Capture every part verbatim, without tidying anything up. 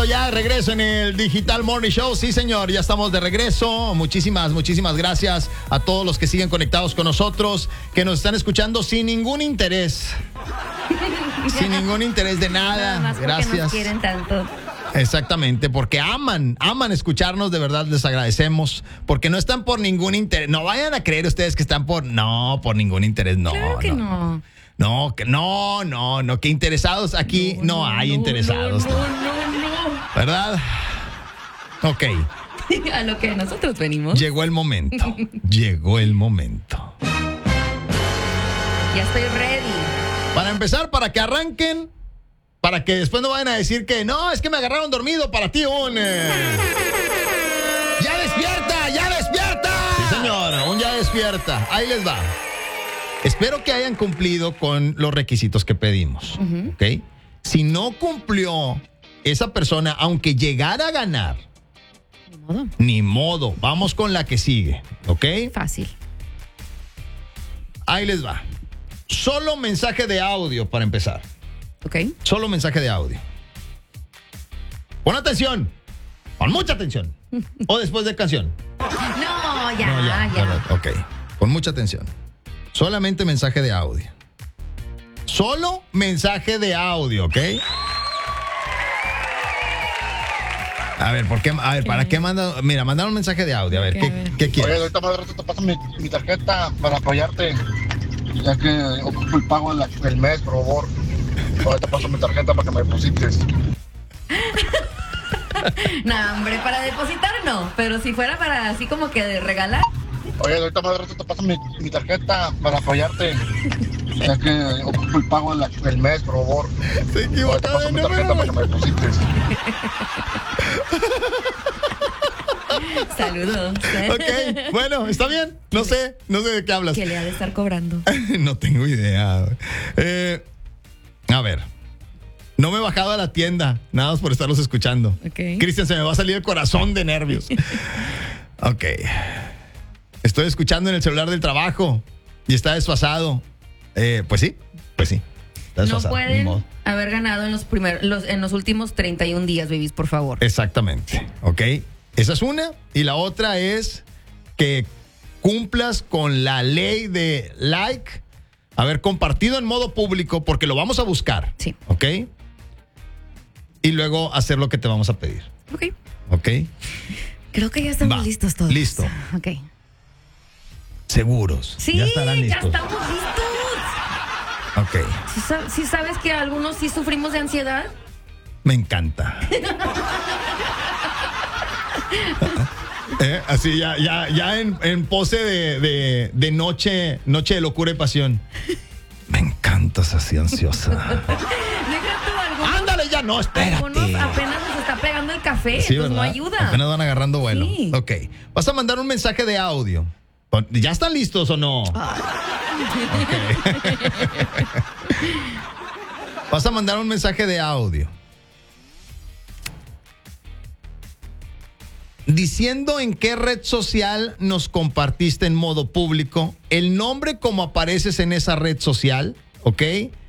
Ya de regreso en el Digital Morning Show. Sí, señor, ya estamos de regreso. Muchísimas, muchísimas gracias a todos los que siguen conectados con nosotros, que nos están escuchando sin ningún interés. Sin ningún interés de nada. Nada más porque gracias. nos quieren tanto. Exactamente, porque aman, aman escucharnos, de verdad les agradecemos, porque no están por ningún interés. No vayan a creer ustedes que están por, no, por ningún interés, no. Claro que no. No, no, que no, no, no, que interesados aquí no, No, hay no, interesados. No, no, no, no. ¿Verdad? Ok. A lo que nosotros venimos. Llegó el momento. Llegó el momento. Ya estoy ready. Para empezar, para que arranquen, para que después no vayan a decir que no, es que me agarraron dormido. Para ti un... Eh... ¡Ya despierta! ¡Ya despierta! Sí, señor, un ya despierta. Ahí les va. Espero que hayan cumplido con los requisitos que pedimos. Uh-huh. ¿Ok? Si no cumplió esa persona, aunque llegara a ganar, Ni modo. Ni modo. Vamos con la que sigue. ¿Ok? Fácil. Ahí les va. Solo mensaje de audio para empezar. Ok. Solo mensaje de audio. Pon atención. Pon mucha atención. O después de canción. No, ya, No, ya. ya. Ok. Pon mucha atención. Solamente mensaje de audio. Solo mensaje de audio, ¿ok? A ver, ¿por qué? A ver, ¿para qué manda? Mira, mandaron un mensaje de audio. A ver, ¿qué, ¿qué quieres? Oye, ahorita más rato te paso mi, mi tarjeta para apoyarte, ya que ocupo el pago del el mes, por favor. Ahorita paso mi tarjeta para que me deposites. No, hombre, para depositar no, pero si fuera para así como que de regalar. Oye, ahorita más rato te paso mi, mi tarjeta para apoyarte, ya que ocupo el pago del el mes, por favor. Se equivocó Ahorita paso de mi tarjeta para que me deposites. Saludos. Ok, bueno, está bien. No sé, no sé de qué hablas. Que le ha de estar cobrando. No tengo idea. Eh, a ver. No me he bajado a la tienda, nada más por estarlos escuchando. Ok. Cristian, se me va a salir el corazón de nervios. Ok. Estoy escuchando en el celular del trabajo y está desfasado. Eh, pues sí, pues sí. Está No desfasado, ni pueden modo. haber ganado en los primeros, los, en los últimos treinta y un días, babies, por favor. Exactamente. Ok. Esa es una. Y la otra es que cumplas con la ley de like, haber compartido en modo público, porque lo vamos a buscar. Sí. Ok. Y luego hacer lo que te vamos a pedir. Ok. Ok. Creo que ya estamos Va. listos todos. Listo. Ok. Seguros. Sí, ya estarán ya listos. estamos listos. Ok. ¿Sí, sab- sí sabes que algunos sí sufrimos de ansiedad? Me encanta. Eh, así ya, ya, ya en, en pose de, de, de noche, noche de locura y pasión. Me encantas así ansiosa. Deja tú algunos. Ándale ya, no, espérate. Algunos apenas nos está pegando el café, Sí, entonces no ¿verdad? ayuda. Apenas van agarrando vuelo. Sí. Ok. Vas a mandar un mensaje de audio. ¿Ya están listos o no? Ok. Vas a mandar un mensaje de audio diciendo en qué red social nos compartiste en modo público, el nombre como apareces en esa red social, ¿ok?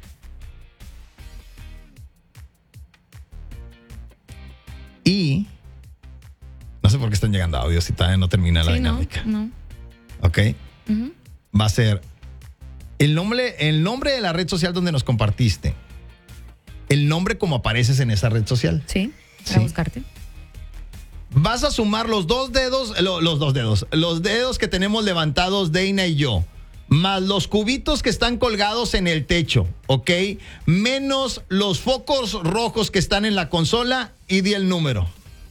Y no sé por qué están llegando audios si todavía no termina la Sí, no, dinámica. no. ¿Ok? Ujú. Va a ser el nombre, el nombre de la red social donde nos compartiste, el nombre como apareces en esa red social. Sí, Sí. para buscarte. Vas a sumar los dos dedos, lo- los dos dedos, los dedos que tenemos levantados Deina y yo, más los cubitos que están colgados en el techo, ¿ok? Menos los focos rojos que están en la consola y di el número.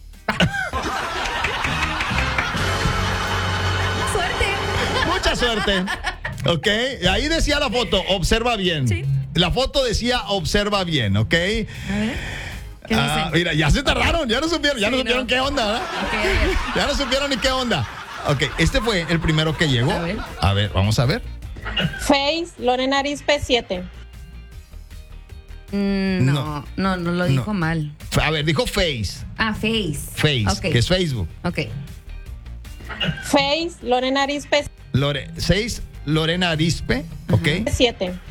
¡Suerte! Mucha suerte. ¿Ok? Ahí decía la foto, observa bien. Sí. La foto decía, observa bien, ¿ok? A ver. ¿Qué Ah, dicen? mira, ya se tardaron, ya no supieron, ya Sí, no supieron no. qué onda, ¿verdad? Ok, a ver. Ya no supieron ni qué onda. Ok, este fue el primero que llegó. A ver. A ver, vamos a ver. Face, Lorena Arispe siete. Mm, no, No. no, no, lo dijo No. mal. A ver, dijo Face. Ah, Face. Face, Ok. que es Facebook. Ok. Face, Lorena Arispe Lore, seis, Lorena Arispe, ¿ok? siete.